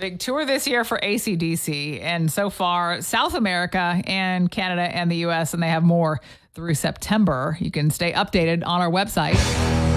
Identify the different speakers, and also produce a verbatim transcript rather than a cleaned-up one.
Speaker 1: Big tour this year for A C D C, and so far South America and Canada and the U S, and they have more through September. You can stay updated on our website.